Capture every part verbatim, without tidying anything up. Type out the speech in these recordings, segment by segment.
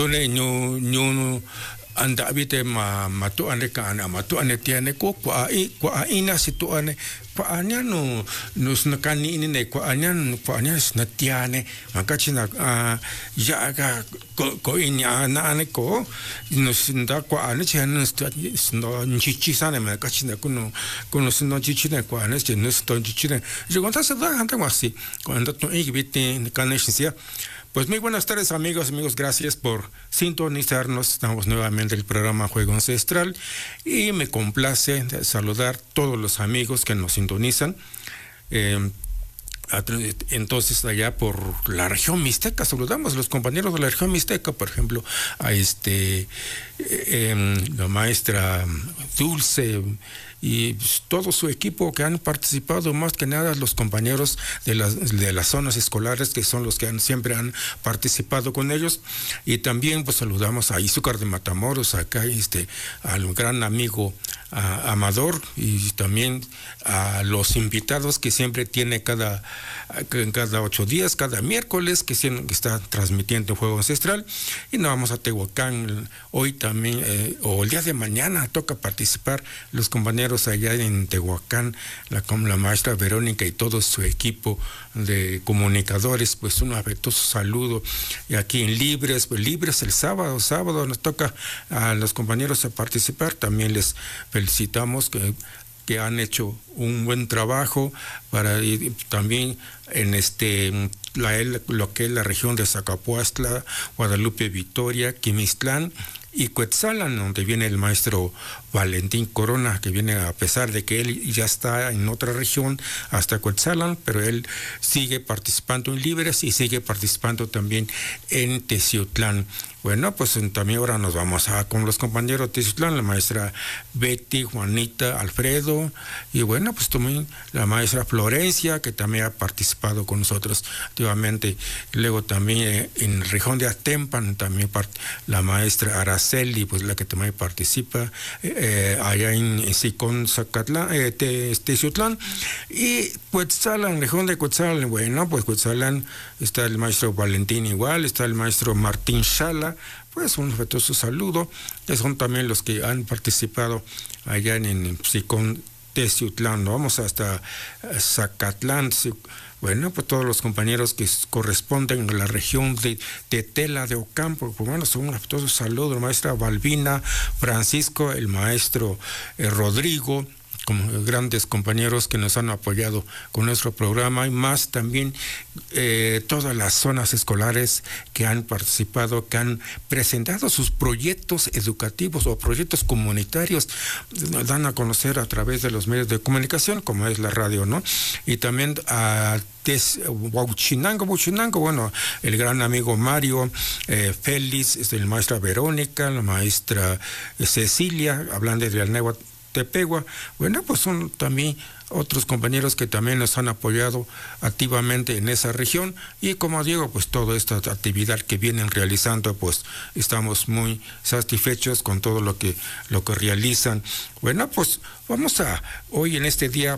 ñu ñu anda vite ma ma tu ane kana ma tu ane tiene ko kwa i kwa ina situ ane kwa anya no nos na kani ini ne kwa anya kwa anya na tiane maka china ya ga ko inya na ane ko nos nda kwa ane chena sto nchichi sana maka china kuno kuno sto nchichi ne kwa ane chena sto nchichi ne yo conta se da ante wasi cuando tu i vite kana shisia. Pues muy buenas tardes amigos, amigos, gracias por sintonizarnos. Estamos nuevamente en el programa Juego Ancestral y me complace saludar a todos los amigos que nos sintonizan. Eh, entonces allá por la región mixteca, saludamos a los compañeros de la región mixteca, por ejemplo, a este eh, la maestra Dulce y todo su equipo que han participado, más que nada los compañeros de las, de las zonas escolares que son los que han, siempre han participado con ellos. Y también pues saludamos a Izúcar de Matamoros, acá este, al gran amigo a Amador, y también a los invitados que siempre tiene cada, cada ocho días, cada miércoles, que, siempre, que está transmitiendo Juego Ancestral. Y nos vamos a Tehuacán hoy también, eh, o el día de mañana toca participar los compañeros allá en Tehuacán, la, con la maestra Verónica y todo su equipo de comunicadores. Pues un afectuoso saludo. Y aquí en Libres, pues Libres el sábado, sábado nos toca a los compañeros a participar. También les felicitamos que, que han hecho un buen trabajo para ir también en este la, lo que es la región de Zacapuastla, Guadalupe Victoria, Quimistlán y Cuetzalan, donde viene el maestro Valentín Corona, que viene a pesar de que él ya está en otra región hasta Cuetzalan, pero él sigue participando en Libres y sigue participando también en Teciutlán. Bueno, pues también ahora nos vamos a con los compañeros de Teciutlán, la maestra Betty, Juanita, Alfredo, y bueno, pues también la maestra Florencia, que también ha participado con nosotros activamente. Luego también eh, en la región de Atempan, también part- la maestra Araceli, pues la que también participa, eh, allá en, en Sicón, Zacatlán, eh, Teciutlán, y Cuetzalan, región de Cuetzalan, bueno, pues Cuetzalan está el maestro Valentín igual, está el maestro Martín Shala. Pues un afectuoso saludo, que son también los que han participado allá en, en Sicón, Teciutlán. ¿No? Vamos hasta Zacatlán. Bueno, pues todos los compañeros que corresponden a la región de Tetela de Ocampo, pues bueno, son un afectuoso saludo, la maestra Balbina, Francisco, el maestro eh, Rodrigo, como grandes compañeros que nos han apoyado con nuestro programa, y más también eh, todas las zonas escolares que han participado, que han presentado sus proyectos educativos o proyectos comunitarios, nos dan a conocer a través de los medios de comunicación, como es la radio, ¿no? Y también a Huachinango, Huachinango, bueno, el gran amigo Mario, eh, Félix, es el maestra Verónica, la maestra Cecilia, hablando de la nueva Tepegua. Bueno, pues son también otros compañeros que también nos han apoyado activamente en esa región, y como digo, pues toda esta actividad que vienen realizando, pues estamos muy satisfechos con todo lo que lo que realizan. Bueno, pues vamos a hoy en este día,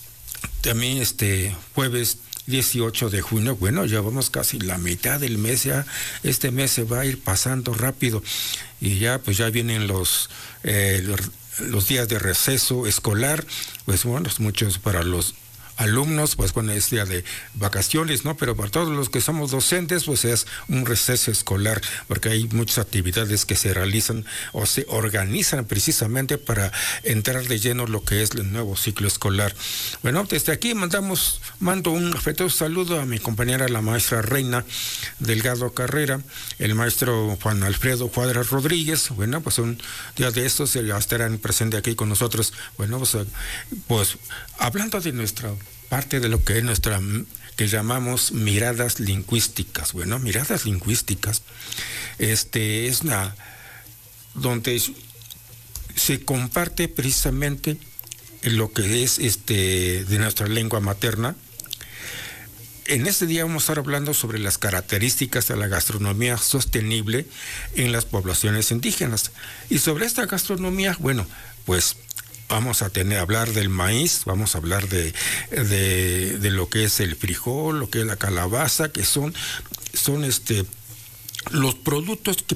también este jueves dieciocho de junio, bueno, ya vamos casi la mitad del mes, ya este mes se va a ir pasando rápido, y ya pues ya vienen los eh, los los días de receso escolar, pues bueno, muchos para los alumnos, pues bueno, es día de vacaciones, ¿no? Pero para todos los que somos docentes, pues es un receso escolar, porque hay muchas actividades que se realizan o se organizan precisamente para entrar de lleno lo que es el nuevo ciclo escolar. Bueno, desde aquí mandamos, mando un afectuoso saludo a mi compañera, la maestra Reina Delgado Carrera, el maestro Juan Alfredo Cuadras Rodríguez. Bueno, pues un día de estos ya estarán presentes aquí con nosotros. Bueno, pues, pues hablando de nuestra parte de lo que es nuestra, que llamamos miradas lingüísticas. Bueno, miradas lingüísticas, este es una donde se comparte precisamente lo que es este de nuestra lengua materna. En este día vamos a estar hablando sobre las características de la gastronomía sostenible en las poblaciones indígenas. Y sobre esta gastronomía, bueno, pues vamos a tener hablar del maíz, vamos a hablar de, de, de lo que es el frijol, lo que es la calabaza, que son, son este los productos que